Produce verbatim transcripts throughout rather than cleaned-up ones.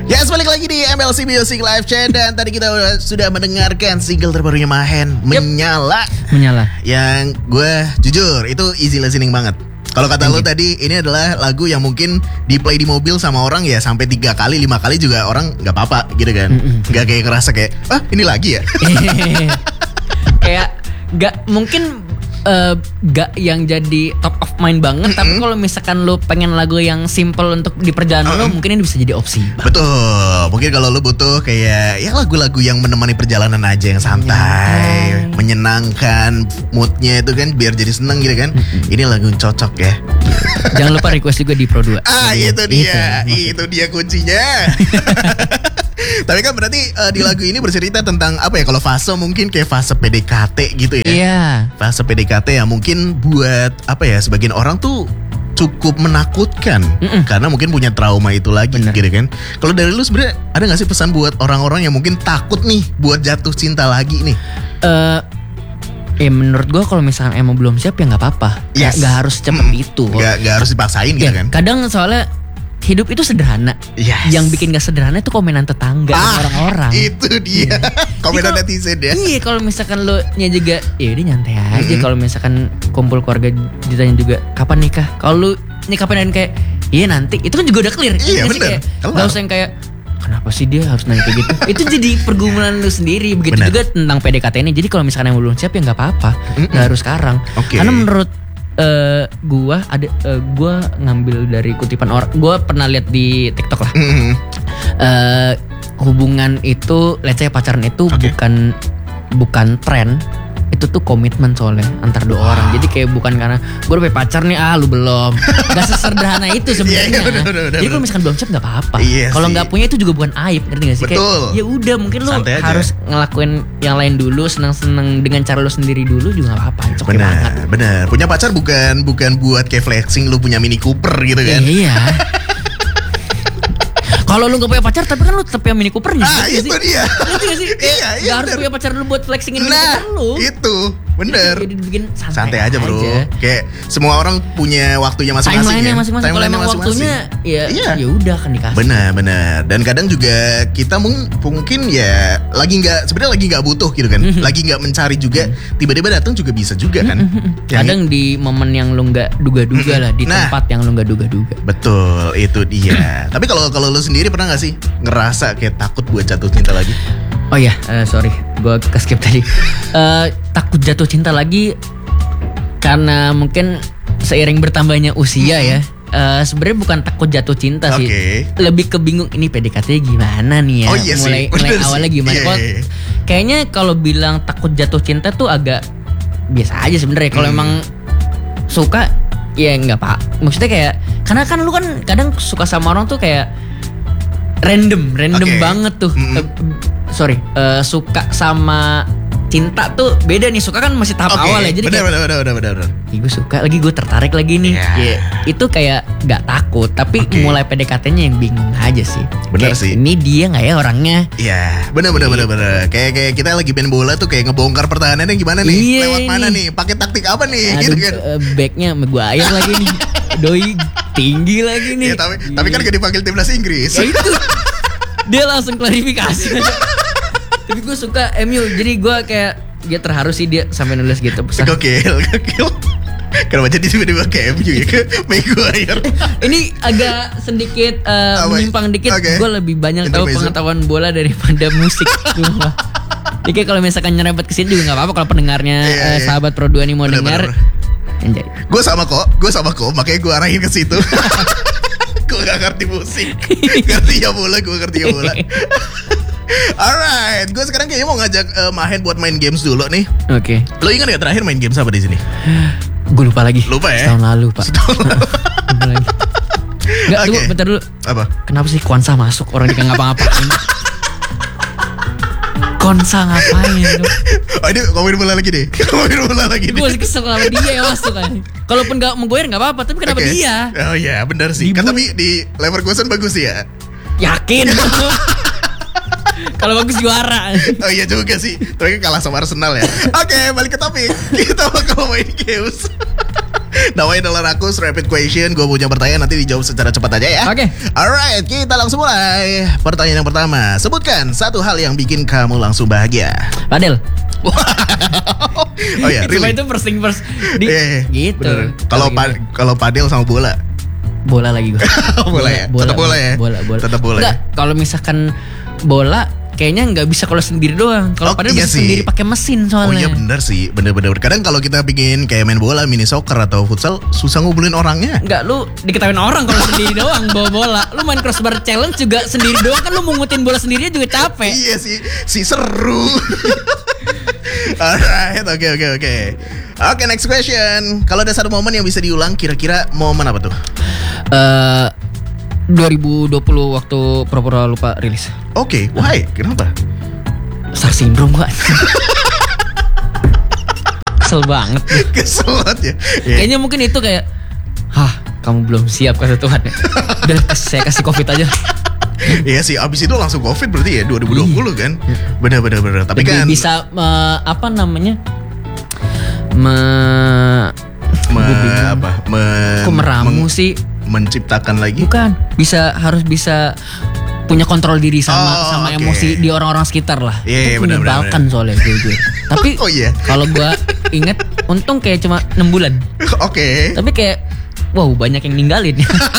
Ya, yes, balik lagi di M L C Music Live Chat. Dan tadi kita udah, sudah mendengarkan single terbarunya Mahen, yep. Menyala. Menyala. Yang gue jujur itu easy listening banget. Kalau kata lo tadi, ini adalah lagu yang mungkin di play di mobil sama orang ya sampai tiga kali, lima kali juga orang nggak apa-apa gitu kan. Mm-mm. Gak kayak kerasa kayak, ah ini lagi ya. Kayak nggak mungkin uh, gak yang jadi top of mind banget. Mm-hmm. Tapi kalau misalkan lo pengen lagu yang simple untuk di perjalanan uh-uh. lo, mungkin ini bisa jadi opsi. Betul. Mungkin kalau lo butuh kayak ya lagu-lagu yang menemani perjalanan aja yang santai, yeah. menyenangkan, moodnya itu kan biar jadi seneng gitu kan. Mm-hmm. Ini lagu yang cocok ya. Jangan lupa request juga di Pro dua. Ah jadi, itu dia, itu, itu dia kuncinya. Tapi kan berarti uh, di lagu ini bercerita tentang apa ya? Kalau fase mungkin kayak fase P D K T gitu ya. Iya. Yeah. Fase P D K T yang mungkin buat apa ya? Sebagian orang tuh cukup menakutkan. Mm-mm. Karena mungkin punya trauma itu lagi. Bener. Gitu kan. Kalau dari lu sebenarnya ada nggak sih pesan buat orang-orang yang mungkin takut nih buat jatuh cinta lagi nih? Uh, Ya menurut gue kalau misalkan emang belum siap ya nggak apa-apa. Yes. Gak harus cepet hmm. itu. Gak, gak harus dipaksain gitu ya, kan. Kadang soalnya hidup itu sederhana. Yes. Yang bikin gak sederhana itu komenan tetangga ah, orang-orang. Itu dia. Komenan kalo, netizen ya. Iya kalau misalkan lo nya juga ya udah nyantai aja. Mm-hmm. Kalau misalkan kumpul keluarga ditanya juga kapan nikah. Kalau lu nih kapan dan kayak iya nanti. Itu kan juga udah clear. Iya bener. Gak usah yang kayak kenapa sih dia harus nanya kayak gitu. Itu jadi pergumulan lu sendiri. Begitu bener. Juga tentang P D K T ini. Jadi kalau misalkan yang belum siap ya gak apa-apa. Mm-mm. Gak harus sekarang. Okay. Karena menurut uh, gua ada uh, gua ngambil dari kutipan orang. Gua pernah lihat di TikTok lah. Mm-hmm. uh, Hubungan itu, let's say pacaran itu okay. bukan bukan tren. Itu tuh komitmen soalnya antar dua wow. orang. Jadi kayak bukan karena gue udah punya pacar nih, ah lu belum. Gak sesederhana itu sebenarnya. Yeah, yeah, jadi kalau misalkan belum siap nggak apa-apa. Iya kalau nggak punya itu juga bukan aib, ngerti gak sih? Betul. Kayak ya udah mungkin lu harus ngelakuin yang lain dulu, senang-senang dengan cara lu sendiri dulu juga nggak apa-apa. Cocok banget. Bener. Punya pacar bukan bukan buat kayak flexing lu punya Mini Cooper gitu kan? Iya. Kalau lu gak punya pacar tapi kan lu tetap punya Mini Cooper-nya. Ah itu sih? Dia. Ngerti gak sih? Iya, iya. Gak harus punya pacar lu buat flexingin Mini nah, Cooper lu. Itu bener. Jadi dibikin santai, santai aja bro aja. Kayak semua orang punya waktunya masing-masing. Timeline-nya ya? masing-masing. Kalau emang waktunya ya iya. ya udah kan dikasih. Bener bener. Dan kadang juga kita mung- mungkin ya lagi gak, sebenarnya lagi gak butuh gitu kan. Mm-hmm. Lagi gak mencari juga. Mm-hmm. Tiba-tiba datang juga bisa juga kan. Mm-hmm. Kadang yang... di momen yang lu gak duga-duga mm-hmm. lah. Di nah, tempat yang lu gak duga-duga. Betul itu dia. Tapi kalau kalau lu sendiri pernah gak sih ngerasa kayak takut buat jatuh cinta lagi? Oh iya, uh, sorry, gue ke-skip tadi. uh, Takut jatuh cinta lagi karena mungkin seiring bertambahnya usia hmm. ya. Uh, Sebenarnya bukan takut jatuh cinta okay. sih, lebih ke bingung ini P D K T gimana nih ya. Oh, iya mulai sih. mulai awalnya gimana? Yeah, kalo, yeah. Kayaknya kalau bilang takut jatuh cinta tuh agak biasa aja sebenarnya. Kalau hmm. emang suka ya nggak pak. Maksudnya kayak karena kan lu kan kadang suka sama orang tuh kayak random, random okay. banget tuh. Mm-hmm. Uh, sorry, uh, suka sama cinta tuh beda nih. Suka kan masih tahap okay. awal ya. Jadi bener, kayak, bener, bener, bener, bener, bener. Ih, gue suka lagi, gue tertarik lagi nih. Yeah. Yeah. Itu kayak gak takut, tapi okay. mulai P D K T-nya yang bingung aja sih. Bener kayak, sih. Ini dia nggak ya orangnya? Iya, yeah. bener, bener, bener, bener. Kayak kayak kita lagi main bola tuh kayak ngebongkar pertahanannya gimana nih? Yeah. Lewat mana nih? Pakai taktik apa nih? Aduh, gitu kan? Uh, backnya Maguire lagi nih. Doi tinggi lagi nih. Ya, tapi, yeah. tapi kan gak dipanggil timnas Inggris. Ya itu. Dia langsung klarifikasi. Tapi gue suka M U. Jadi gue kayak dia terharu sih dia sampai nulis gitu pesan. Gokil, gokil. Kenapa jadi tiba-tiba ke M U ya, ke Maguire? Ini agak sedikit uh, menyimpang dikit. Okay. Gue lebih banyak tahu pengetahuan bola daripada musik. Jadi kayak kalau misalkan nyerempet kesini juga nggak apa-apa kalau pendengarnya yeah, uh, yeah. sahabat Pro dua nih mau bener, dengar. Gue sama kok, gue sama kok, makanya gue arahin ke situ. Gue gak ngerti musik, ngerti ya bola, gue ngerti ya bola. Alright, gue sekarang kayaknya mau ngajak uh, Mahen buat main games dulu nih. Oke. Okay. Lo ingat gak terakhir main games apa di sini? Gue lupa lagi. Lupa ya? Setahun lalu pak. Setahun lalu. Enggak, tunggu okay. bentar dulu. Apa? Kenapa sih Kwansa masuk orang dia ngapa-ngapain? Konsa ngapain? Oh ini ngomongin bola lagi deh. Ngomongin bola lagi nih. Gue masih kesel sama dia yang masuk kan. Kalaupun gak menggoyer gak apa-apa, tapi kenapa okay. dia? Oh iya benar sih. Kan tapi di Leverkusen bagus sih ya. Yakin? Kalau bagus juara. Oh iya juga sih. Tapi kan kalah sama Arsenal ya. Oke, okay, balik ke topik. Kita bakal main games. Namanya adalah Rakus Rapid Question. Gue punya pertanyaan, nanti dijawab secara cepat aja ya. Oke. Alright, kita langsung mulai. Pertanyaan yang pertama, sebutkan satu hal yang bikin kamu langsung bahagia. Padel. Oh ya, Cuma really? itu first thing first. Di, Eh, gitu. bener. Kalau pa- kalau padel sama bola. Bola lagi gue. Bola ya? Tetap bola ya? Bola, bola. Tetap bola Enggak, ya? kalau misalkan bola kayaknya nggak bisa kalau sendiri doang. Kalau Oh, padahal iya bisa sih. sendiri pakai mesin Oh iya soalnya. bener sih, bener-bener. Kadang kalau kita bikin kayak main bola, mini soccer atau futsal, susah ngumpulin orangnya. Enggak, lu diketahuin orang kalau sendiri doang bawa bola. Lu main crossbar challenge juga sendiri doang kan, lu mungutin bola sendiri juga capek. Iya sih, si seru. Alright, oke oke oke. Oke, next question. Kalau ada satu momen yang bisa diulang, kira-kira momen apa tuh? Eh dua ribu dua puluh waktu pura-pura lupa rilis. Oke, why? Kenapa? Star syndrome gua. Kesel banget. Kesel banget ya. Iya. Kayaknya mungkin itu kayak, hah, kamu belum siap kata Tuhan ya. Udah saya kasih covid aja. Iya sih, abis itu langsung COVID berarti ya dua ribu dua puluh kan. Bener-bener bener. Tapi Lebih kan bisa me- apa namanya? Me me, Gua bingung. apa? Me, Kok meramu meng- sih? menciptakan lagi. Bukan, bisa harus bisa punya kontrol diri sama Oh, sama oke. emosi di orang-orang sekitar lah. Iya, iya, Itu benar, benar, menyebalkan soalnya jujur. Tapi Oh iya. kalau gua inget, untung kayak cuma enam bulan. Oke. Tapi kayak wow, banyak yang ninggalin.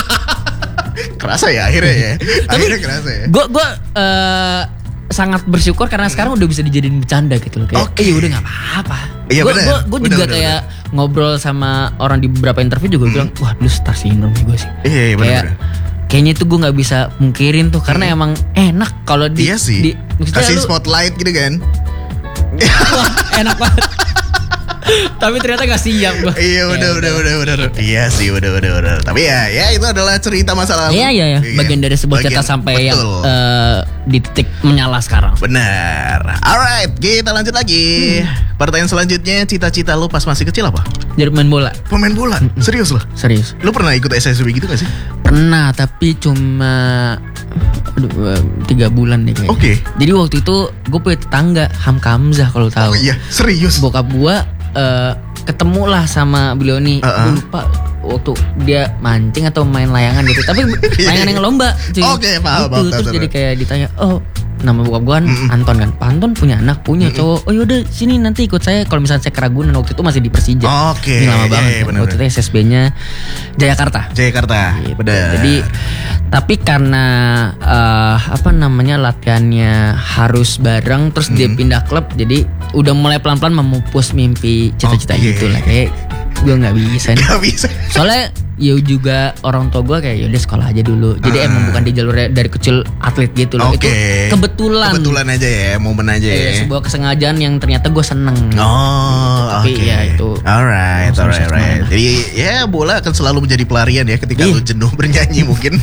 Kerasa ya akhirnya ya. Tapi Akhirnya kerasa ya. Gue gue eh, sangat bersyukur karena sekarang udah bisa dijadiin bercanda gitu loh. Kayak, Oke. eh udah nggak apa-apa. Iya, Gue benar. gue Benar, juga benar, kayak ngobrol sama orang di beberapa interview juga bilang, wah dulu star syndrome gue sih. Iya, iya, Kayak benar-benar. kayaknya itu gue nggak bisa mungkirin tuh karena emang enak kalau di, Iya sih. di maksudnya Kasih lu- spotlight gitu kan. wah, enak banget. Tapi ternyata gak siap gue. Iya udah udah udah udah. Iya sih udah udah udah. Tapi ya ya itu adalah cerita masa lalu. Iya iya ya. Bagian dari sebuah Bagian- cerita sampai yang betul. eh, di titik menyala sekarang. Benar. Alright, kita lanjut lagi. Hmm. Pertanyaan selanjutnya, cita-cita lu pas masih kecil apa? Jadi main bola. Pemain bola. Serius lo? Serius. Lu pernah ikut S S B gitu gak sih? Pernah, tapi cuma aduh, eh, tiga bulan deh kayaknya. Oke. Jadi waktu itu gue punya tetangga Hamka Hamzah kalau tahu. Oh iya, serius. Bokap gue eh, ketemu lah sama beliau nih. Uh-uh. Gue lupa waktu dia mancing atau main layangan gitu. Tapi layangan yang lomba. cuy. Oke, paham, Gitu. paham, Terus tahu, jadi tahu. kayak ditanya, oh nama bokap gue kan Mm-mm. Anton kan. Pak Anton punya anak, punya cowok. Oh yaudah sini nanti ikut saya. Kalau misalnya saya ke Ragunan waktu itu masih di Persija. Oke, Ini lama iya, banget. iya, kan. benar, Waktu itu S S B-nya Jayakarta. Jakarta. Gitu. Benar. Jadi tapi karena eh, apa namanya latihannya harus bareng terus dia pindah klub, jadi udah mulai pelan-pelan memupus mimpi cita-cita Oke. gitu lah. Kayak gue nggak bisa nih. Gak bisa. Soalnya ya juga orang tua gue kayak yaudah sekolah aja dulu. Jadi Ah. emang bukan di jalurnya dari kecil atlet gitu loh. Oke. Itu kebetulan. Kebetulan aja ya, momen aja Iya, ya. sebuah kesengajaan yang ternyata gue seneng. Oh, Tapi oke. ya itu Alright, langsung alright, bisa alright. kemana. Jadi ya bola akan selalu menjadi pelarian ya ketika Iya. lu jenuh bernyanyi mungkin.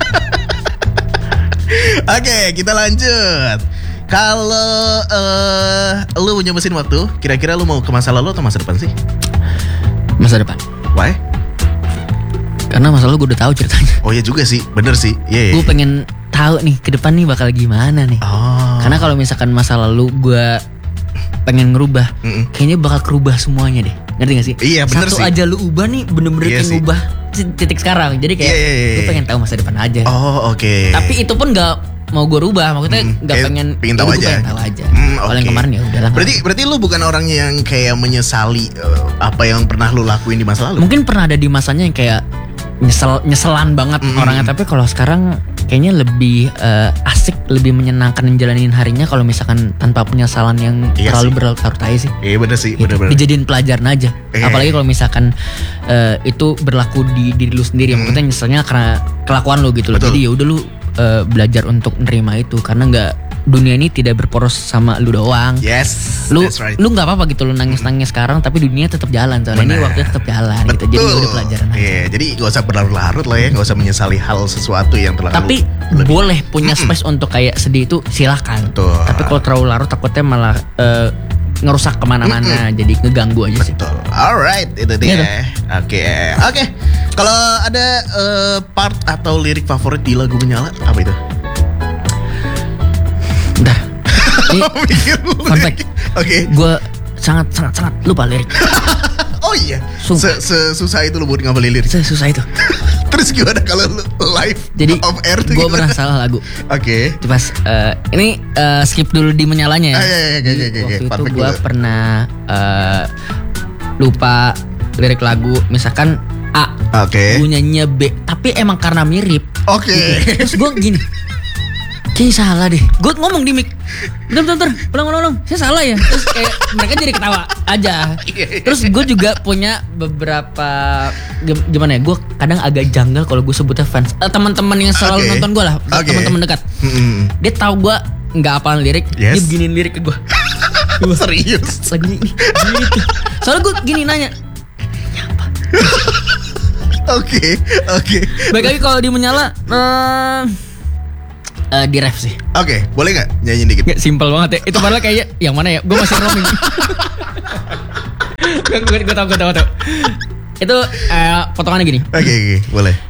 Oke, kita lanjut. Kalau eh, lu punya mesin waktu, kira-kira lu mau ke masa lalu atau masa depan sih? Masa depan. Why? Karena masa lalu gue udah tahu ceritanya. Oh ya juga sih, bener sih. Iya. Gue pengen tahu nih ke depan nih bakal gimana nih. Oh. Karena kalau misalkan masa lalu gue pengen ngerubah, Mm-mm. kayaknya bakal kerubah semuanya deh. Ngerti gak sih? Iya, bener Satu sih. aja lu ubah nih bener-bener Iya kayak sih. ngubah titik sekarang. Jadi kayak Iya, iya, iya, gue iya. pengen tahu masa depan aja. Oh oke. Tapi itu pun gak mau gue rubah. Maksudnya Mm, gak kayak pengen. pengen ya tahu udah aja. Gue pengen tahu aja. Hmm, Kalau yang oke. kemarin ya udahlah. Berarti berarti lu bukan orang yang kayak menyesali eh, apa yang pernah lu lakuin di masa lalu? Mungkin pernah ada di masanya yang kayak nyesel nyeselan banget Mm-mm. orangnya. Tapi kalau sekarang kayaknya lebih eh, asik, lebih menyenangkan menjalanin harinya kalau misalkan tanpa penyesalan yang Iya terlalu sih. berlarut-larut aja sih. Iya bener sih, Gitu. bener-bener. Dijadiin pelajaran aja. Iya. Apalagi kalau misalkan eh, itu berlaku di diri lu sendiri. Hmm. Maksudnya nyeselnya karena kelakuan lu gitu loh. Betul. Jadi ya udah lu eh, belajar untuk nerima itu karena nggak dunia ini tidak berporos sama lu doang. Yes, Lu that's right. lu nggak apa-apa gitu lu nangis-nangis sekarang tapi dunia tetap jalan soalnya ini Benar. waktunya tetap jalan gitu. Betul. Jadi ya udah pelajaran aja. Iya, jadi gak usah berlarut-larut lah ya, gak usah menyesali hal sesuatu yang telah Tapi lu- boleh punya space untuk kayak sedih itu silakan. Betul. Tapi kalau terlalu larut takutnya malah eh, ngerusak kemana-mana, jadi ngeganggu aja sih. Betul. Alright, itu dia. Gitu. Oke, oke. Kalau ada eh, part atau lirik favorit di lagu Menyala, apa itu? Bentar. Ini Mikir dulu fun deh. fact. Oke. gue sangat sangat sangat lupa lirik. Oh Oh iya. Sumpah. Sesusah itu lo buat ngapalin lirik. Susah itu. Terus gimana kalau lu live Jadi off air tuh gue gimana? pernah salah lagu. Oke. Pas eh, ini eh, skip dulu di menyalanya ya. Ah, iya, iya, iya, iya, iya. Waktu itu Perfect gue dulu. pernah eh, lupa lirik lagu, misalkan A, Oke. gue nyanyinya B, tapi emang karena mirip. Oke. Gitu. Terus gue gini, kayaknya salah deh. Gue ngomong di mic, bentar, bentar, bentar, ulang, ulang, ulang, saya salah ya. Terus kayak mereka jadi ketawa aja. Terus gue juga punya beberapa gim- gimana ya? Gue kadang agak janggal kalau gue sebutnya fans. Eh, teman-teman yang selalu Oke. nonton gue lah, Oke. teman-teman dekat. Mm-mm. Dia tahu gue nggak hafal lirik, Yes. dia beginiin lirik ke gue. Serius. Lagi ini, gitu. Soalnya gue gini nanya. Oke, oke. Baik lagi kalau di menyala, eh eh, di ref sih. Oke, boleh nggak nyanyi dikit? Gak simpel banget ya. Itu padahal kayak yang mana ya? Gue masih roaming. Gue gue tau gue tau gue tau. Itu eh, potongannya gini. Oke, oke, boleh.